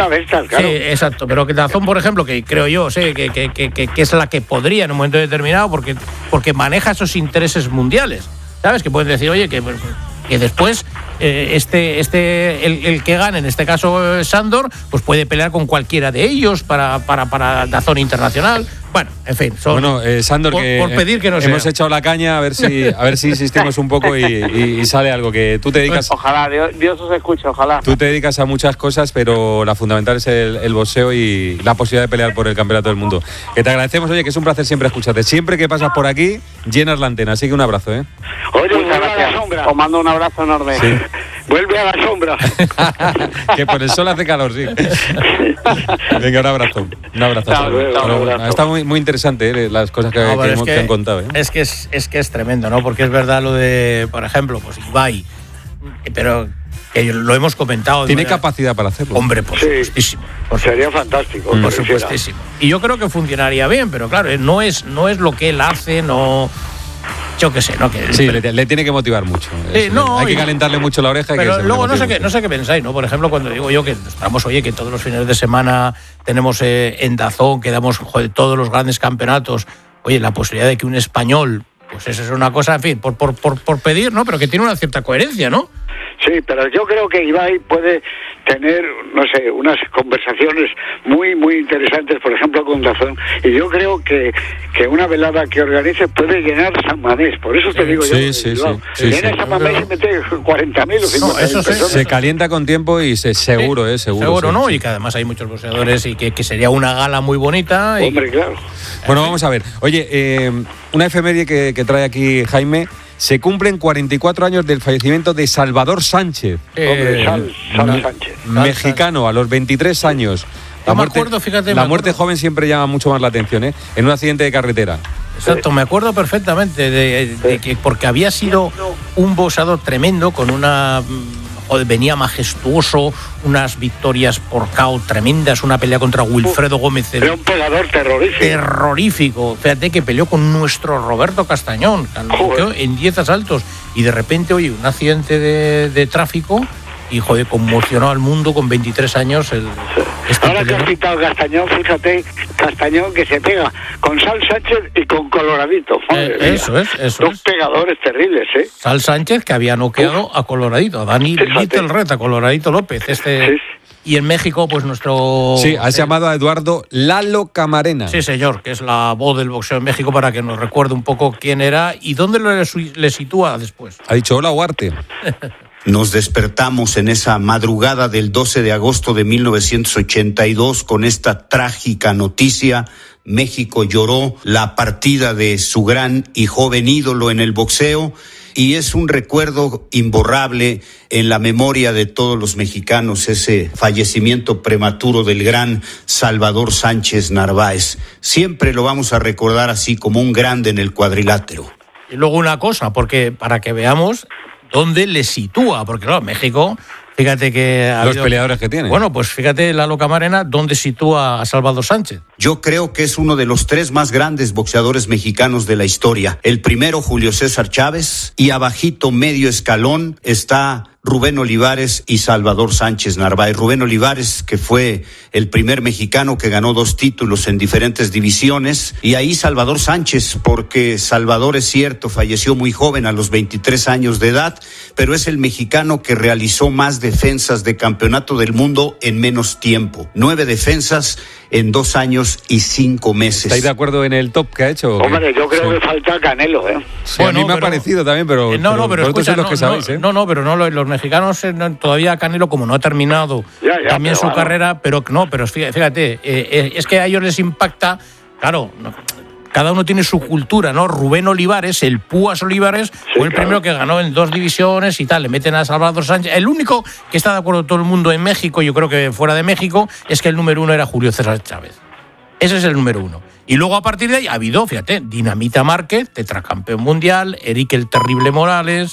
una de estas, claro. Sí, exacto, pero que DAZN, por ejemplo, que creo yo, que es la que podría en un momento determinado, porque maneja esos intereses mundiales, ¿sabes? Que pueden decir, oye, que después el que gane, en este caso Sándor, pues puede pelear con cualquiera de ellos para DAZN Internacional. Bueno, en fin, Sándor, por pedir que no sea. Hemos echado la caña a ver si insistimos un poco y sale algo, que tú te dedicas. Ojalá, Dios os escuche, ojalá. Tú te dedicas a muchas cosas, pero la fundamental es el boxeo y la posibilidad de pelear por el campeonato del mundo. Que te agradecemos, oye, que es un placer siempre escucharte. Siempre que pasas por aquí, llenas la antena, así que un abrazo, ¿eh? Oye, muchas gracias. Os mando un abrazo enorme. Sí. Vuelve a la sombra. Que por el sol hace calor, sí. Venga, un abrazo. Un abrazo. Está muy interesante, las cosas que han contado. Es que es tremendo, ¿no? Porque es verdad lo de, por ejemplo, pues Ibai, pero lo hemos comentado. Tiene capacidad para hacerlo. Hombre, por supuestísimo. Sería fantástico. Por supuestísimo. Y yo creo que funcionaría bien, pero claro, no es lo que él hace, no. Yo qué sé, ¿no? Sí, le tiene que motivar mucho. Hay que calentarle mucho la oreja. Pero luego no sé qué pensáis, ¿no? Por ejemplo, cuando digo yo que estamos, oye, que todos los fines de semana tenemos en DAZN, que damos todos los grandes campeonatos, oye, la posibilidad de que un español, pues eso es una cosa, en fin, por pedir, ¿no? Pero que tiene una cierta coherencia, ¿no? Sí, pero yo creo que Ibai puede tener, no sé, unas conversaciones muy, muy interesantes, por ejemplo, con DAZN. Y yo creo que una velada que organice puede llenar San Mamés. Por eso te digo yo. Llena San Mamés y mete 40.000 o 50.000 personas. Se calienta con tiempo y seguro. Seguro, ¿no? Y que además hay muchos boxeadores y que sería una gala muy bonita. Hombre, claro. Bueno, vamos a ver. Oye, una efeméride que trae aquí Jaime. Se cumplen 44 años del fallecimiento de Salvador Sánchez. Sánchez. Mexicano, a los 23 años. La muerte joven siempre llama mucho más la atención, ¿eh? En un accidente de carretera. Exacto, me acuerdo perfectamente de que porque había sido un boxeador tremendo con una... venía majestuoso, unas victorias por KO tremendas, una pelea contra Wilfredo Gómez. Era un peleador terrorífico. Fíjate que peleó con nuestro Roberto Castañón, en 10 asaltos, y de repente, oye, un accidente de tráfico y, conmocionó al mundo con 23 años. Ahora que has citado Castañón, fíjate, Castañón que se pega con Sal Sánchez y con Coloradito. Eso es. Dos pegadores terribles, ¿eh? Sal Sánchez, que había noqueado a Coloradito, a Dani Little Red, a Coloradito López. Y en México, pues nuestro... Sí, has llamado a Eduardo Lalo Camarena. Sí, señor, que es la voz del boxeo en México, para que nos recuerde un poco quién era y dónde le sitúa después. Ha dicho hola, Huarte. Nos despertamos en esa madrugada del 12 de agosto de 1982 con esta trágica noticia. México lloró la partida de su gran y joven ídolo en el boxeo, y es un recuerdo imborrable en la memoria de todos los mexicanos, ese fallecimiento prematuro del gran Salvador Sánchez Narváez. Siempre lo vamos a recordar así, como un grande en el cuadrilátero. Y luego una cosa, porque para que veamos dónde le sitúa, porque claro, México, fíjate que... Los peleadores que tiene. Bueno, pues fíjate, Lalo Camarena, dónde sitúa a Salvador Sánchez. Yo creo que es uno de los 3 más grandes boxeadores mexicanos de la historia. El primero, Julio César Chávez, y abajito, medio escalón, está Rubén Olivares y Salvador Sánchez Narváez. Rubén Olivares, que fue el primer mexicano que ganó 2 títulos en diferentes divisiones, y ahí Salvador Sánchez, porque Salvador, es cierto, falleció muy joven, a los 23 años de edad, pero es el mexicano que realizó más defensas de campeonato del mundo en menos tiempo. 9 defensas en 2 años y 5 meses. ¿Estáis de acuerdo en el top que ha hecho? Hombre, yo creo que falta Canelo, ¿eh? Sí, bueno, a mí me ha parecido también, pero pero escucha, los que sabéis, ¿eh? Los mexicanos, todavía Canelo, como no ha terminado también su carrera, pero fíjate, es que a ellos les impacta, claro, cada uno tiene su cultura, ¿no? Rubén Olivares, el Púas Olivares, fue el primero que ganó en 2 divisiones y tal. Le meten a Salvador Sánchez. El único que está de acuerdo todo el mundo en México, yo creo que fuera de México, es que el número 1 era Julio César Chávez. Ese es el número 1. Y luego a partir de ahí ha habido, fíjate, Dinamita Márquez, tetracampeón mundial, Eric el Terrible Morales,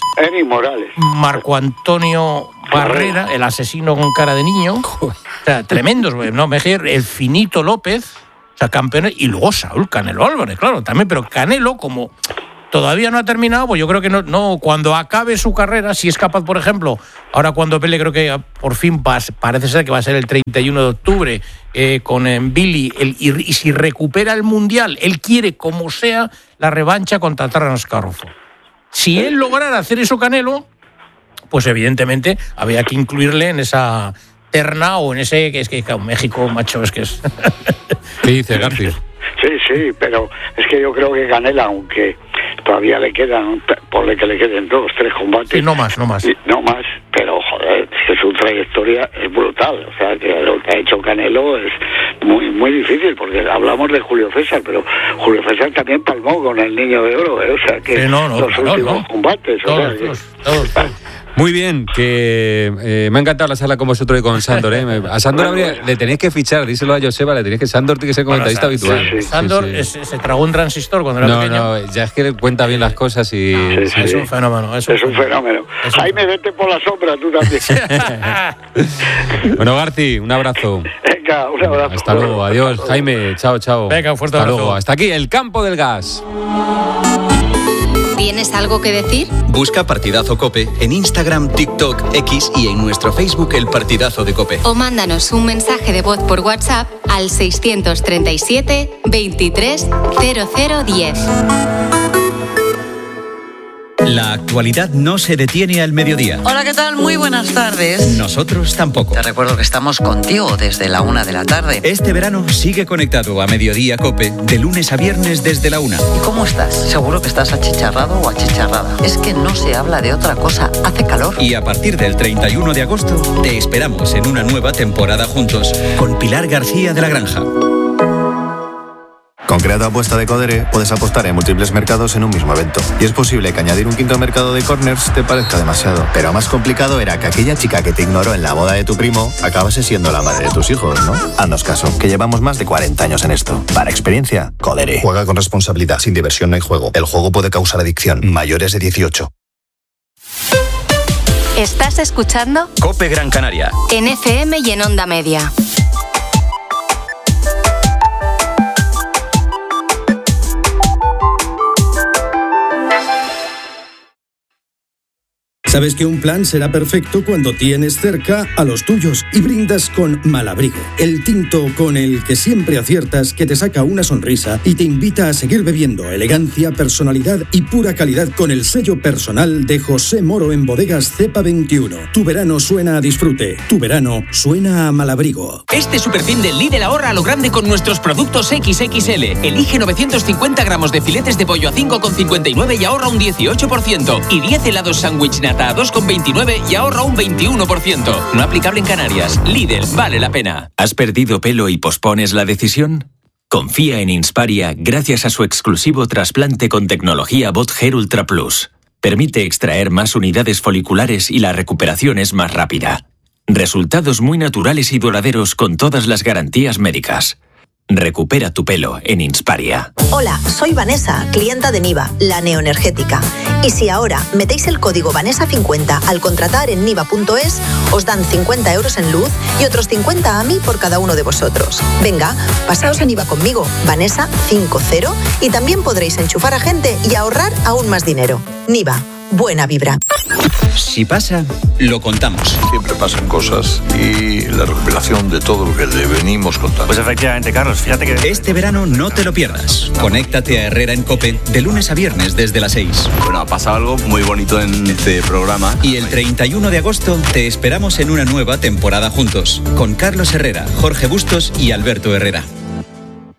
Marco Antonio Barrera, el asesino con cara de niño, o sea, tremendos, ¿no? El Finito López, o sea, campeones, y luego Saúl Canelo Álvarez, claro, también, pero Canelo como todavía no ha terminado, pues yo creo que no cuando acabe su carrera, si es capaz, por ejemplo, ahora cuando pelee, creo que por fin parece ser que va a ser el 31 de octubre, con Billy, y si recupera el Mundial, él quiere, como sea, la revancha contra Terence Crawford. Si él lograra hacer eso, Canelo, pues evidentemente había que incluirle en esa terna o en ese, que es que México, macho, es que es... ¿Qué dice García? Sí, pero es que yo creo que Canelo, aunque todavía le quedan, ponle que le queden 2, 3 combates. Sí, no más. No más, pero joder, es que su trayectoria es brutal. O sea, que lo que ha hecho Canelo es muy muy difícil, porque hablamos de Julio César, pero Julio César también palmó con el Niño de Oro, O sea, que los últimos combates. Todos. Muy bien, que me ha encantado la sala con vosotros y con Sándor. A Sándor le tenéis que fichar, díselo a Joseba, Sándor tiene que ser comentarista habitual. Sí. Sándor se tragó un transistor cuando era pequeño. No, ya es que le cuenta bien las cosas y... Es un fenómeno. Es un fenómeno. Jaime, vete por la sombra, tú también. Bueno, Garci, un abrazo. Venga, un abrazo. Hasta luego, adiós. Jaime, chao. Venga, un fuerte abrazo. Hasta luego. Hasta aquí, el Campo del Gas. ¿Tienes algo que decir? Busca Partidazo COPE en Instagram, TikTok, X y en nuestro Facebook El Partidazo de COPE. O mándanos un mensaje de voz por WhatsApp al 637 23 0010. La actualidad no se detiene al mediodía. Hola, ¿qué tal? Muy buenas tardes. Nosotros tampoco. Te recuerdo que estamos contigo desde la 1 de la tarde. Este verano sigue conectado a Mediodía COPE de lunes a viernes desde la 1. ¿Y cómo estás? Seguro que estás achicharrado o achicharrada. Es que no se habla de otra cosa. Hace calor. Y a partir del 31 de agosto te esperamos en una nueva temporada juntos con Pilar García de la Granja. Con Creato Apuesta de Codere puedes apostar en múltiples mercados en un mismo evento. Y es posible que añadir un quinto mercado de corners te parezca demasiado. Pero más complicado era que aquella chica que te ignoró en la boda de tu primo acabase siendo la madre de tus hijos, ¿no? Haznos caso, que llevamos más de 40 años en esto. Para experiencia, Codere. Juega con responsabilidad. Sin diversión no hay juego. El juego puede causar adicción. Mayores de 18. ¿Estás escuchando? COPE Gran Canaria. En FM y en Onda Media. Sabes que un plan será perfecto cuando tienes cerca a los tuyos y brindas con Malabrigo, el tinto con el que siempre aciertas, que te saca una sonrisa y te invita a seguir bebiendo. Elegancia, personalidad y pura calidad con el sello personal de José Moro en Bodegas Cepa 21. Tu verano suena a disfrute, tu verano suena a Malabrigo. Este superfin del Lidl ahorra a lo grande con nuestros productos XXL. Elige 950 gramos de filetes de pollo a 5,59 y ahorra un 18%. Y 10 helados sándwich nata a 2,29 y ahorra un 21%. No aplicable en Canarias. Lidl, vale la pena. ¿Has perdido pelo y pospones la decisión? Confía en Insparia gracias a su exclusivo trasplante con tecnología Bot Hair Ultra Plus. Permite extraer más unidades foliculares y la recuperación es más rápida. Resultados muy naturales y duraderos con todas las garantías médicas. Recupera tu pelo en Insparia. Hola, soy Vanessa, clienta de Niva, la neoenergética. Y si ahora metéis el código Vanessa50 al contratar en niva.es, os dan 50 euros en luz y otros 50 a mí por cada uno de vosotros. Venga, pasaos a Niva conmigo, Vanessa50, y también podréis enchufar a gente y ahorrar aún más dinero. Niva, buena vibra. Si pasa, lo contamos. Siempre pasan cosas y la recuperación de todo lo que le venimos contando. Pues efectivamente, Carlos, fíjate que... Este verano no te lo pierdas. Conéctate a Herrera en COPE de lunes a viernes desde las 6. Bueno, ha pasado algo muy bonito en este programa. Y el 31 de agosto te esperamos en una nueva temporada juntos, con Carlos Herrera, Jorge Bustos y Alberto Herrera.